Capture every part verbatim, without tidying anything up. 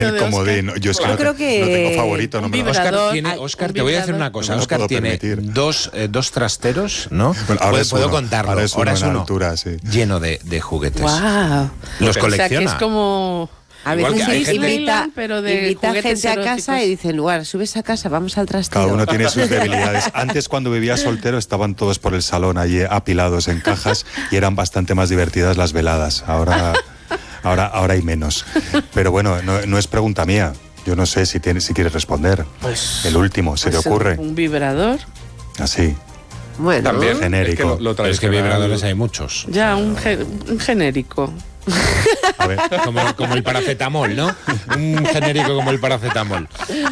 El comodín. Yo es que, Yo no, creo que no tengo favorito. No me lo- Oscar, tiene, Oscar te voy a decir una cosa. No me lo Oscar puedo tiene permitir. dos, eh, dos trasteros, ¿no? Bueno, ahora puedo es puedo uno, contarlo. ahora es uno Ahora es en uno. altura, sí. Lleno de, de juguetes. ¡Wow! Los O colecciona. sea, que es como... A Igual veces que hay sí, gente- invita, pero de invita juguetes gente a eróticos. casa y dice, en lugar, subes a casa, vamos al trastero. Cada uno tiene sus debilidades. Antes, cuando vivía soltero, estaban todos por el salón allí apilados en cajas y eran bastante más divertidas las veladas. Ahora, ahora, ahora hay menos. Pero bueno, no, no es pregunta mía. Yo no sé si tienes, si quieres responder. Pues, el último, ¿se pues te ocurre? Un vibrador. Así. Bueno, También genérico. es que lo, lo Pero es que tradicional- vibradores hay muchos. Ya, un, ge- un genérico. A ver, Como, como el paracetamol, ¿no? Un genérico como el paracetamol.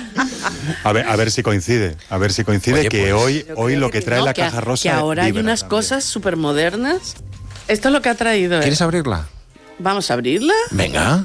a ver, a ver si coincide. A ver si coincide Oye, que pues, hoy, yo hoy creo lo que que trae No, la que, caja rosa. que ahora hay vibra unas también. cosas súper modernas. Esto es lo que ha traído. ¿eh? ¿Quieres abrirla? Vamos a abrirla. Venga.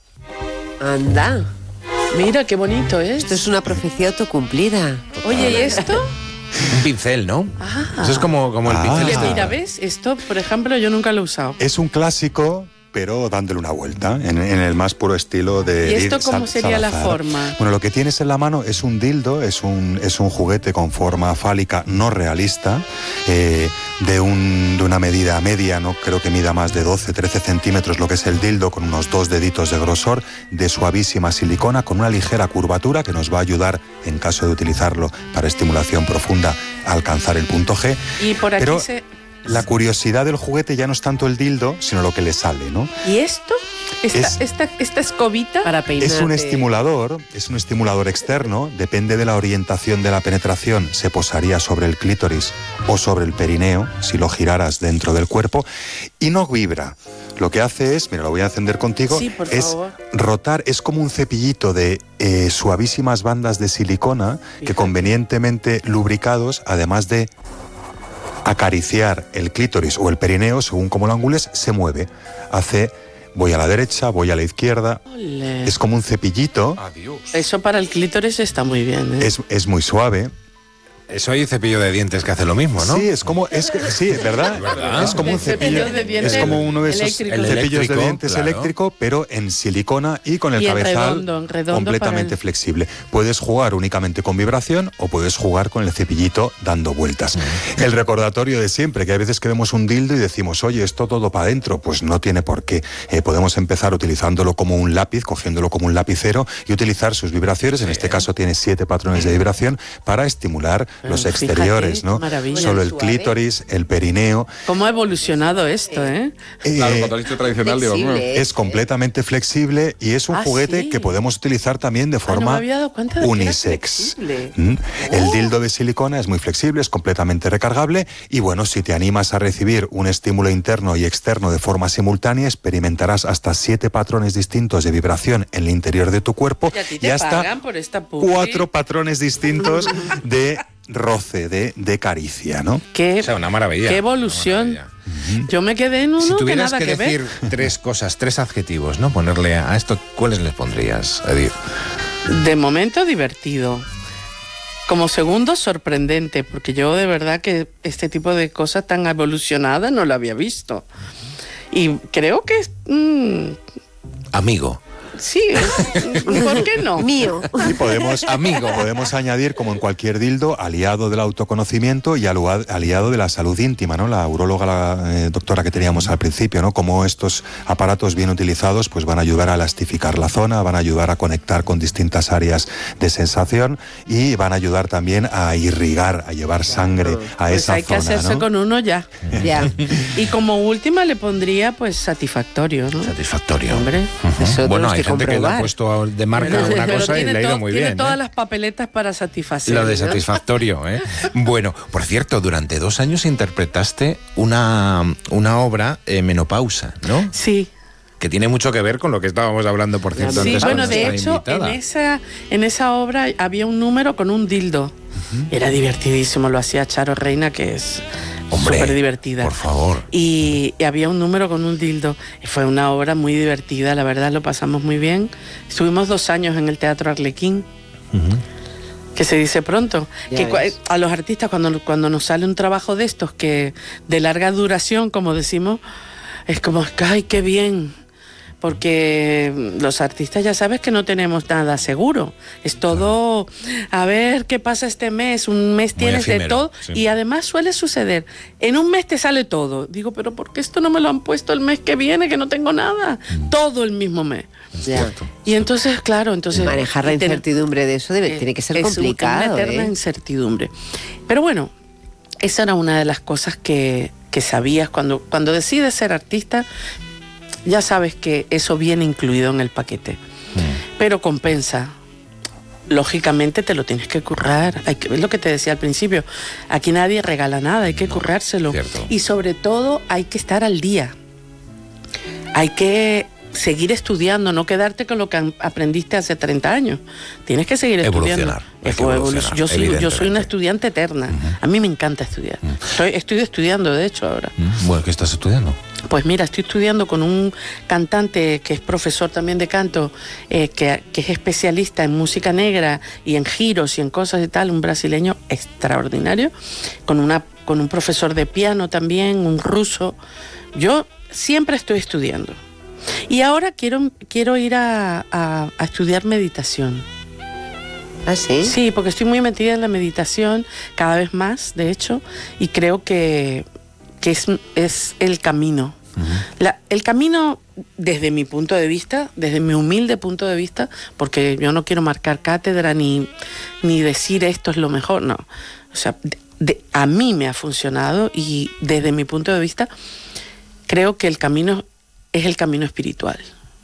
anda. Mira, qué bonito es. Esto es una profecía autocumplida. Oye, ¿y esto? Un pincel, ¿no? Ah. Eso es como, como el Ah. pincel. Oye, este. mira, ¿ves? Esto, por ejemplo, yo nunca lo he usado. Es un clásico, pero dándole una vuelta, en, en el más puro estilo de... ¿Y esto Edith cómo Sal- sería la Salazar. forma? Bueno, lo que tienes en la mano es un dildo, es un, es un juguete con forma fálica no realista, eh, de, un, de una medida media, no creo que mida más de doce, trece centímetros lo que es el dildo, con unos dos deditos de grosor, de suavísima silicona, con una ligera curvatura que nos va a ayudar, en caso de utilizarlo para estimulación profunda, a alcanzar el punto G. Y por aquí Pero se... la curiosidad del juguete ya no es tanto el dildo, sino lo que le sale, ¿no? ¿Y esto? Esta, Es- esta, esta escobita. Para peinar. Es un estimulador, es un estimulador externo, depende de la orientación de la penetración, se posaría sobre el clítoris o sobre el perineo, si lo giraras dentro del cuerpo, y no vibra. Lo que hace es, mira, lo voy a encender contigo, Sí, por es favor. rotar, es como un cepillito de eh, suavísimas bandas de silicona que Fíjate. convenientemente lubricados, además de acariciar el clítoris o el perineo, según como lo angules, se mueve. Hace, voy a la derecha, voy a la izquierda. Ole. Es como un cepillito, Adiós. Eso para el clítoris está muy bien, ¿eh? es, es muy suave. Eso hay cepillo de dientes que hace lo mismo, ¿no? Sí, es como, es que- sí, ¿verdad? ¿Verdad? Es como un El cepillo cepillo, de dientes es como uno de esos eléctrico. El cepillos eléctrico, de dientes claro. eléctrico, pero en silicona y con el Y en cabezal redondo, en redondo completamente para el- flexible. Puedes jugar únicamente con vibración o puedes jugar con el cepillito dando vueltas. El recordatorio de siempre, que a veces que vemos un dildo y decimos, oye, esto todo para adentro, pues no tiene por qué. Eh, podemos empezar utilizándolo como un lápiz, cogiéndolo como un lapicero y utilizar sus vibraciones. En este caso tiene siete patrones de vibración para estimular Pero los fíjate, exteriores, ¿no? qué maravilla. Solo el Suave. clítoris, el perineo. ¿Cómo ha evolucionado esto, eh? Claro, Eh, cuando has dicho tradicional, digo, Flexible. bueno, es completamente flexible y es un Ah, juguete sí. que podemos utilizar también de Ah, no forma me había dado cuenta de que era unisex. flexible. ¿Mm? El dildo de silicona es muy flexible, es completamente recargable y bueno, si te animas a recibir un estímulo interno y externo de forma simultánea, experimentarás hasta siete patrones distintos de vibración en el interior de tu cuerpo Y a ti y te hasta pagan por esta publi. cuatro patrones distintos de roce, de, de caricia, ¿no? Qué, O sea, una maravilla. qué evolución. Una maravilla. Yo me quedé en uno Si que tuvieras nada que, que, decir ver. tres cosas, tres adjetivos, ¿no? Ponerle a esto, ¿cuáles les pondrías, Edith? De momento divertido. Como segundo, sorprendente, porque yo de verdad que este tipo de cosas tan evolucionadas no lo había visto. Y creo que es... mm, Amigo. sí, es- ¿por qué no? Mío. Y podemos, Amigo. podemos añadir, como en cualquier dildo, aliado del autoconocimiento y alua- aliado de la salud íntima, ¿no? La uróloga, la eh, doctora que teníamos al principio, ¿no? Como estos aparatos bien utilizados, pues van a ayudar a elastificar la zona, van a ayudar a conectar con distintas áreas de sensación y van a ayudar también a irrigar, a llevar sangre a Pues esa hay que zona, hacerse ¿no? con uno ya. Ya. Y como última le pondría pues satisfactorio, ¿no? Satisfactorio. Hombre. Ujú. Eso Bueno, tenemos hay que gente que le ha comprobar. puesto de marca Bueno, una pero cosa y tiene le ha ido to- muy tiene bien. todas ¿eh? las papeletas para satisfacer. Lo de ¿no? satisfactorio, ¿eh? Bueno, por cierto, durante dos años interpretaste una, una obra, eh, Menopausa, ¿no? Sí. Que tiene mucho que ver con lo que estábamos hablando, por cierto, Sí, antes bueno, con de nuestra hecho, en invitada. esa, en esa obra había un número con un dildo. Era divertidísimo, lo hacía Charo Reina, que es Hombre, súper divertida. por favor. Y, y había un número con un dildo. Y fue una obra muy divertida, la verdad, lo pasamos muy bien. Estuvimos dos años en el Teatro Arlequín, Ujú. que se dice pronto. Ya Que cua- ves. a los artistas, cuando, cuando nos sale un trabajo de estos, que de larga duración, como decimos, es como, ¡ay, qué bien! porque los artistas ya sabes que no tenemos nada seguro. Es todo, a ver qué pasa este mes, un mes tienes de todo, sí. Y además suele suceder, en un mes te sale todo. Digo, pero ¿por qué esto no me lo han puesto el mes que viene, que no tengo nada? Mm. Todo el mismo mes. Ya. Y entonces, claro, entonces... Manejar la incertidumbre de eso debe, eh, tiene que ser complicado. Es una eterna ¿eh? incertidumbre. Pero bueno, esa era una de las cosas que, que sabías cuando, cuando decides ser artista, ya sabes que eso viene incluido en el paquete. Mm. Pero compensa. Lógicamente te lo tienes que currar. Hay que, es lo que te decía al principio. Aquí nadie regala nada, hay que no, currárselo. Cierto. Y sobre todo hay que estar al día. Hay que seguir estudiando, no quedarte con lo que aprendiste hace treinta años. Tienes que seguir estudiando. Evolucionar. evolucionar yo, soy, yo soy una estudiante eterna. Uh-huh. A mí me encanta estudiar. Uh-huh. Estoy, estoy estudiando, de hecho, ahora. Uh-huh. Bueno, ¿qué estás estudiando? Pues mira, estoy estudiando con un cantante que es profesor también de canto, eh, que, que es especialista en música negra y en giros y en cosas y tal, un brasileño extraordinario, con, una, con un profesor de piano también, un ruso. Yo siempre estoy estudiando. Y ahora quiero, quiero ir a, a, a estudiar meditación. ¿Ah, sí? Sí, porque estoy muy metida en la meditación, cada vez más, de hecho, y creo que, que es, es el camino. Uh-huh. La, el camino, desde mi punto de vista, desde mi humilde punto de vista, porque yo no quiero marcar cátedra ni, ni decir esto es lo mejor, no. O sea, de, de, a mí me ha funcionado y desde mi punto de vista, creo que el camino es el camino espiritual.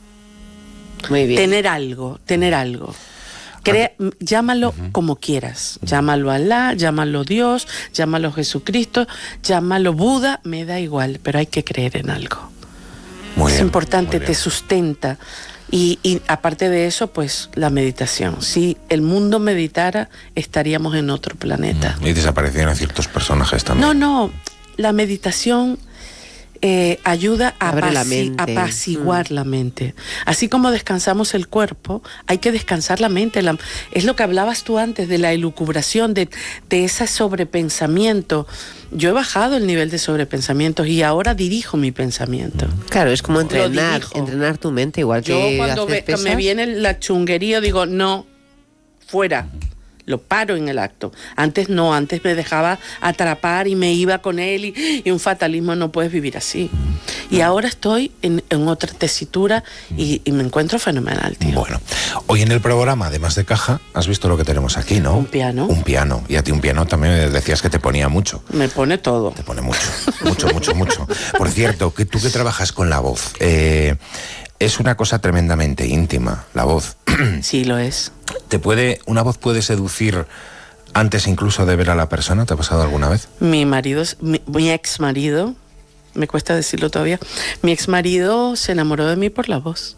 Muy bien. Tener algo, tener algo. Crea, llámalo uh-huh. como quieras. Llámalo Alá, llámalo Dios, llámalo Jesucristo, llámalo Buda, me da igual, pero hay que creer en algo. Muy es bien, importante, te sustenta. Y, y aparte de eso, pues la meditación. Si el mundo meditara, estaríamos en otro planeta. Uh-huh. Y desaparecieran ciertos personajes también. No, no, la meditación... Eh, ayuda a apaci- apaciguar mm. la mente. Así como descansamos el cuerpo, hay que descansar la mente. La, es lo que hablabas tú antes de la elucubración, de, de ese sobrepensamiento. Yo he bajado el nivel de sobrepensamientos y ahora dirijo mi pensamiento. Claro, es como entrenar, entrenar tu mente, igual que yo cuando haces ve, pesas. me viene la chunguería, digo, no, fuera. Lo paro en el acto. Antes no, antes me dejaba atrapar y me iba con él y, y un fatalismo, no puedes vivir así. Y ahora estoy en, en otra tesitura y, y me encuentro fenomenal, tío. Bueno, hoy en el programa, además de caja, has visto lo que tenemos aquí, ¿no? Un piano. Un piano. Y a ti un piano también decías que te ponía mucho. Me pone todo. Te pone mucho, mucho, mucho, mucho. Por cierto, que tú que trabajas con la voz, eh, es una cosa tremendamente íntima, la voz. Sí, lo es. ¿Te puede, una voz puede seducir antes incluso de ver a la persona? ¿Te ha pasado alguna vez? Mi marido, mi, mi ex marido, me cuesta decirlo todavía, mi ex marido se enamoró de mí por la voz.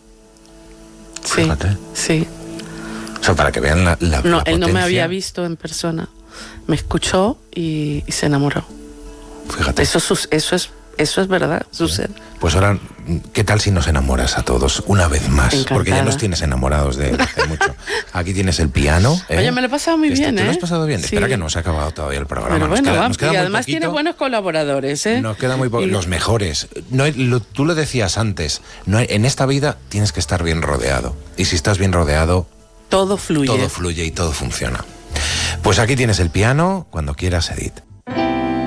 Sí, fíjate. Sí. O sea, para que vean la, la, no, la él no me potencia. había visto en persona. Me escuchó y, y se enamoró. Fíjate. Eso, eso es Eso es verdad, sucede. Pues ahora, ¿qué tal si nos enamoras a todos una vez más? Encantada. Porque ya nos tienes enamorados de hace mucho. Aquí tienes el piano. ¿eh? Oye, me lo he pasado muy este, bien, ¿eh? ¿Te lo has pasado bien? Sí. Espera que no se ha acabado todavía el programa. Pero nos bueno, queda, va, nos queda y muy además poquito. tiene buenos colaboradores, ¿eh? Nos queda muy po- y... los mejores. No hay, lo, tú lo decías antes, no hay, en esta vida tienes que estar bien rodeado. Y si estás bien rodeado, todo fluye. Todo fluye y todo funciona. Pues aquí tienes el piano, cuando quieras, Edith.